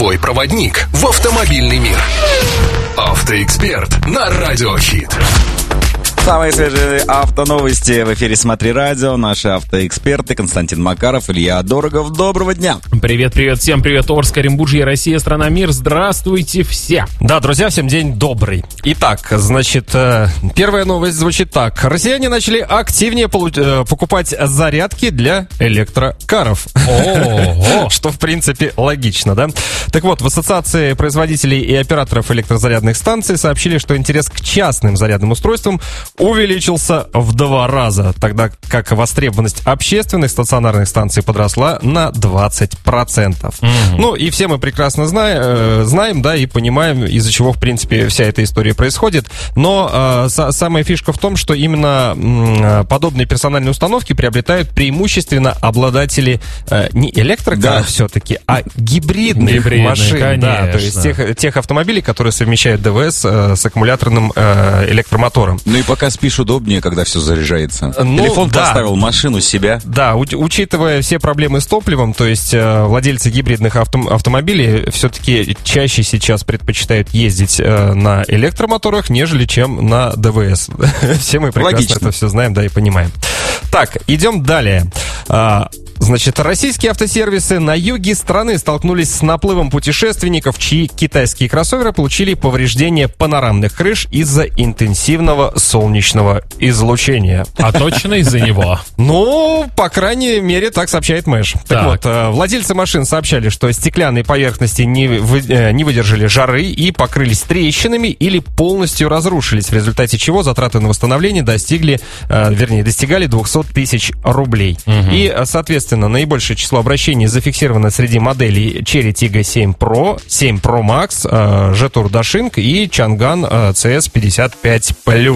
Твой проводник в автомобильный мир. Автоэксперт на Радио Хит. Самые свежие автоновости в эфире «Смотри радио». Наши автоэксперты Константин Макаров, Илья Дорогов. Доброго дня. Привет, всем привет. Орск, Оренбуржье, Россия, страна, мир. Здравствуйте все. Да, друзья, всем день добрый. Итак, значит, первая новость звучит так. Россияне начали активнее покупать зарядки для электрокаров. Что, в принципе, логично, да? Так вот, в Ассоциации производителей и операторов электрозарядных станций сообщили, что интерес к частным зарядным устройствам увеличился в 2 раза, тогда как востребованность общественных стационарных станций подросла на 20%. Ну, и все мы прекрасно знаем, да, и понимаем, из-за чего, в принципе, вся эта история происходит. Но самая фишка в том, что именно подобные персональные установки приобретают преимущественно обладатели не электрокаров все-таки, а гибридных машин. Конечно. Да, то есть тех автомобилей, которые совмещают ДВС с аккумуляторным электромотором. Ну и пока спишь, удобнее, когда все заряжается. Телефон поставил, машину себя. Да, учитывая все проблемы с топливом, то есть владельцы гибридных автомобилей все-таки чаще сейчас предпочитают ездить на электромоторах, нежели чем на ДВС. Все мы прекрасно это все знаем, да, и понимаем. Так, идем далее. Значит, российские автосервисы на юге страны столкнулись с наплывом путешественников, чьи китайские кроссоверы получили повреждения панорамных крыш из-за интенсивного солнечного излучения. А точно из-за него? Ну, по крайней мере, так сообщает Мэш. Так вот, владельцы машин сообщали, что стеклянные поверхности не выдержали жары и покрылись трещинами или полностью разрушились, в результате чего затраты на восстановление достигали 200 тысяч рублей. И, соответственно, наибольшее число обращений зафиксировано среди моделей Chery Tiggo 7 Pro, 7 Pro Max, Jetour Dashing и Chang'an CS55+.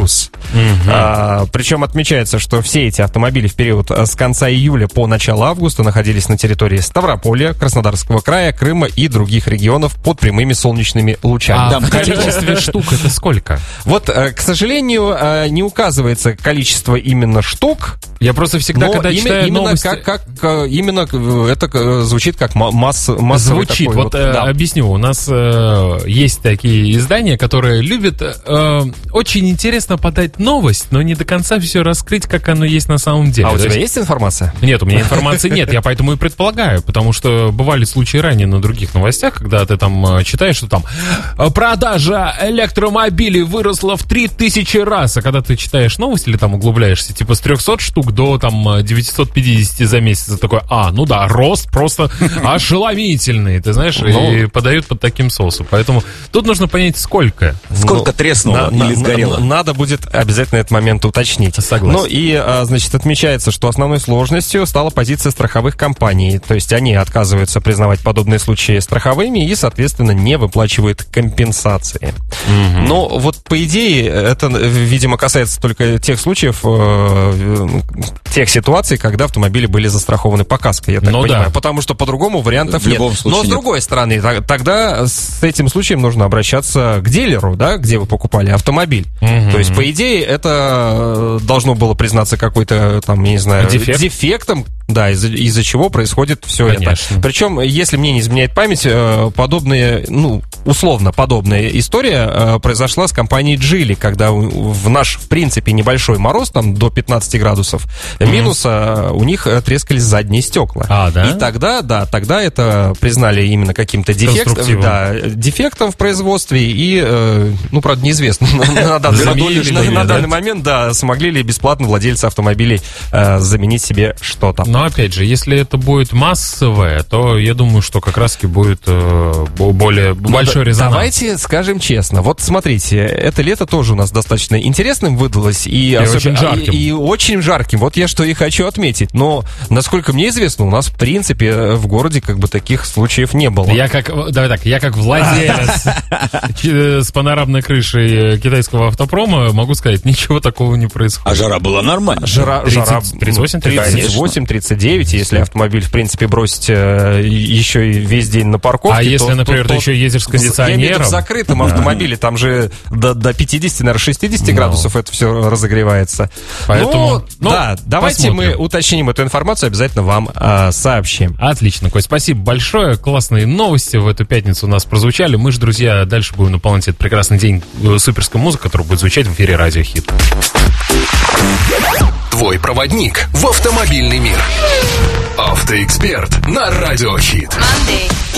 Причем отмечается, что все эти автомобили в период с конца июля по начало августа находились на территории Ставрополя, Краснодарского края, Крыма и других регионов под прямыми солнечными лучами. А в количестве штук это сколько? Вот, к сожалению, не указывается количество именно штук. Я просто всегда, когда читаю новости... Именно это звучит как массовый звучит. Такой вот объясню. У нас есть такие издания, которые любят очень интересно подать новость, но не до конца все раскрыть, как оно есть на самом деле. А у тебя есть информация? Нет, у меня информации нет. Я поэтому и предполагаю, потому что бывали случаи ранее на других новостях, когда ты там читаешь, что там продажа электромобилей выросла в 3000 раз, а когда ты читаешь новость или там углубляешься, типа с 300 штук до там 950 за месяц, такой, ну да, рост просто ошеломительный, ты знаешь, и подают под таким соусом. Поэтому тут нужно понять, сколько. Сколько треснуло или сгорело. Надо будет обязательно этот момент уточнить. Согласен. Ну и, значит, отмечается, что основной сложностью стала позиция страховых компаний. То есть они отказываются признавать подобные случаи страховыми и, соответственно, не выплачивают компенсации. Но вот, по идее, это, видимо, касается только тех случаев, тех ситуаций, когда автомобили были застрахованы по каско, я так понимаю. Да. Потому что по-другому вариантов нет. Но с другой стороны, тогда с этим случаем нужно обращаться к дилеру, да, где вы покупали автомобиль. То есть, по идее, это должно было признаться какой-то, там, я не знаю, дефектом, да, из-за чего происходит все это. Причем, если мне не изменяет память, подобная, условно подобная история произошла с компанией Geely, когда в наш, в принципе, небольшой мороз, там, до 15 градусов минуса, у них трескались задние стекла. Да? И тогда это признали именно каким-то дефектом в производстве, и, правда, неизвестно на данный момент, да, смогли ли бесплатно владельцы автомобилей заменить себе что-то. Но, опять же, если это будет массовое, то я думаю, что как раз-таки будет более большой резонанс. Давайте скажем честно. Вот смотрите, это лето тоже у нас достаточно интересным выдалось. И очень жарким. И очень жарким. Вот я что и хочу отметить. Но, насколько мне известно, у нас, в принципе, в городе как бы таких случаев не было. Я как владелец с панорамной крышей китайского автопрома могу сказать, ничего такого не происходит. А жара была нормальная. Жара 38-39. Если автомобиль, в принципе, бросить еще и весь день на парковке. А если, например, ты еще ездишь в кондиционером. Я имею в виду в закрытом автомобиле, там же до 50, наверное, 60 градусов это все разогревается. Поэтому, да, давайте мы уточним эту информацию, обязательно вам сообщим. Отлично, Кость, спасибо большое. Классные новости в эту пятницу у нас прозвучали. Мы же, друзья, дальше будем наполнять этот прекрасный день суперской музыкой, которая будет звучать в эфире Радио Хит. Твой проводник в автомобильный мир. Автоэксперт на Радио Хит.